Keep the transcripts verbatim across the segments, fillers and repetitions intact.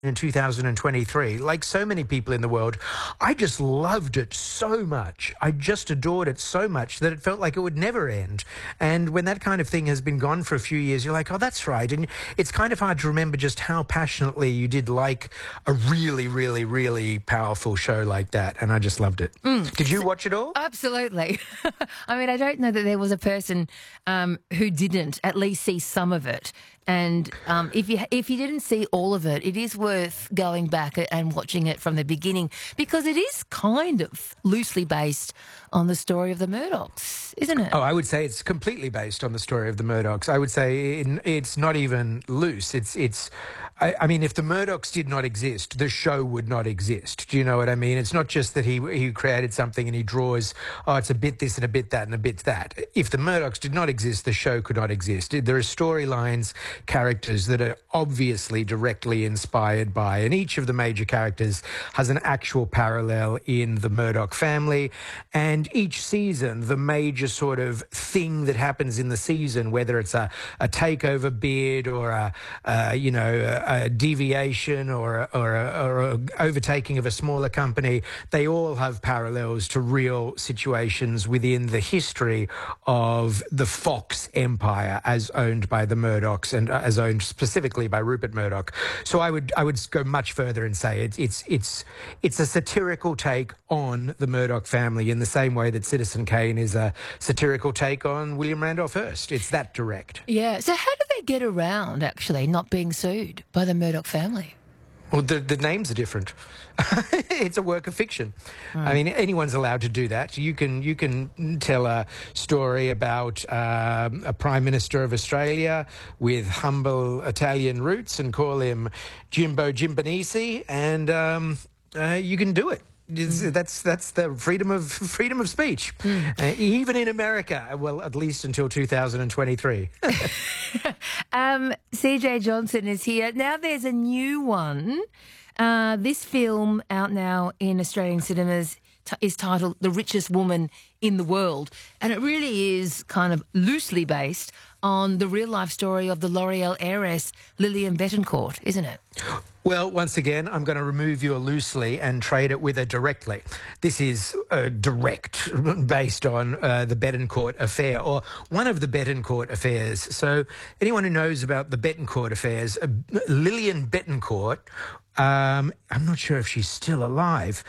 in two thousand twenty-three, like so many people in the world, I just loved it so much. I just adored it so much that it felt like it would never end. And when that kind of thing has been gone for a few years, you're like, oh, that's right. And it's kind of hard to remember just how passionately you did like a really, really, really powerful show like that. And I just loved it. Mm. Did you watch it all? Absolutely. I mean, I don't know that there was a person um, who didn't at least see some of it. And um, if you if you didn't see all of it, it is worth going back and watching it from the beginning, because it is kind of loosely based on the story of the Murdochs, isn't it? Oh, I would say it's completely based on the story of the Murdochs. I would say it's not even loose. It's it's. I, I mean, if the Murdochs did not exist, the show would not exist. Do you know what I mean? It's not just that he he created something and he draws, oh, it's a bit this and a bit that and a bit that. If the Murdochs did not exist, the show could not exist. There are storylines, characters that are obviously directly inspired by, and each of the major characters has an actual parallel in the Murdoch family. And each season, the major sort of thing that happens in the season, whether it's a, a takeover bid or a, a you know a, a deviation or a, or, a, or a overtaking of a smaller company, they all have parallels to real situations within the history of the Fox empire as owned by the Murdochs and as owned specifically by Rupert Murdoch. So I would I would go much further and say it's it's it's it's a satirical take on the Murdoch family in the same way that Citizen Kane is a satirical take on William Randolph Hearst. It's that direct. Yeah. So how do they get around actually not being sued by the Murdoch family? Well, the, the names are different. It's a work of fiction. Mm. I mean, anyone's allowed to do that. You can you can tell a story about um, a Prime Minister of Australia with humble Italian roots and call him Jimbo Jimbanisi, and um, uh, you can do it. Mm. That's that's the freedom of freedom of speech, mm. uh, even in America. Well, at least until two thousand twenty-three. um, C J Johnson is here now. There's a new one. Uh, this film out now in Australian cinemas t- is titled "The Richest Woman in the World," and it really is kind of loosely based on the real life story of the L'Oreal heiress Lillian Bettencourt, isn't it? Well, once again, I'm going to remove your loosely and trade it with a directly. This is uh, direct, based on uh, the Bettencourt affair, or one of the Bettencourt affairs. So anyone who knows about the Bettencourt affairs, uh, Lillian Bettencourt, um, I'm not sure if she's still alive,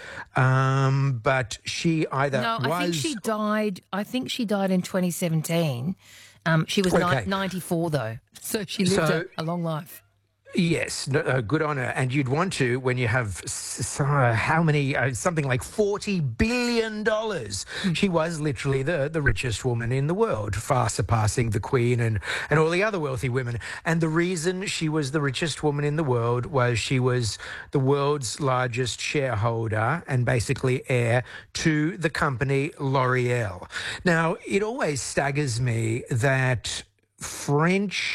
um, but she either no, was... I think she died, I think she died in twenty seventeen. Um, she was okay. ninety-four, though, so she lived so, a, a long life. Yes, no, uh, good on her. And you'd want to when you have s- uh, how many, uh, something like forty billion dollars. Mm. She was literally the, the richest woman in the world, far surpassing the Queen and, and all the other wealthy women. And the reason she was the richest woman in the world was she was the world's largest shareholder and basically heir to the company L'Oreal. Now, it always staggers me that French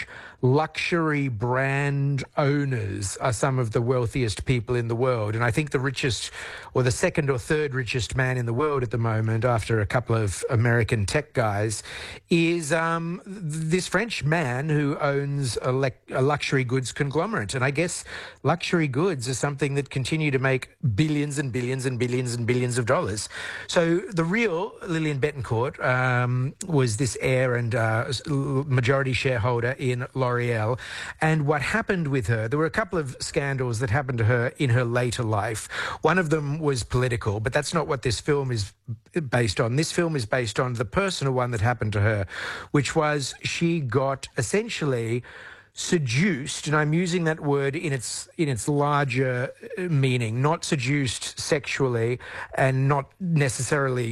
luxury brand owners are some of the wealthiest people in the world. And I think the richest, or the second or third richest man in the world at the moment, after a couple of American tech guys, is um, this French man who owns a, le- a luxury goods conglomerate. And I guess luxury goods are something that continue to make billions and billions and billions and billions of dollars. So the real Lillian Bettencourt um, was this heir and uh, majority shareholder in L'Oreal. And what happened with her, there were a couple of scandals that happened to her in her later life. One of them was political, but that's not what this film is based on. This film is based on the personal one that happened to her, which was she got essentially seduced, and I'm using that word in its in its larger meaning, not seduced sexually and not necessarily